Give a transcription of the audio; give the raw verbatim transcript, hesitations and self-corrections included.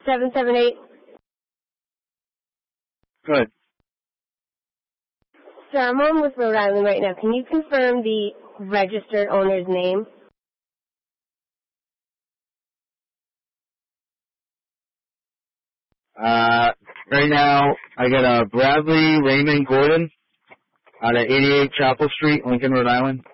seven seven eight. Good. Sir, I'm on with Rhode Island right now. Can you confirm the registered owner's name? Uh, right now, I got a Bradley Raymond Gordon out of eighty-eight Chapel Street, Lincoln, Rhode Island.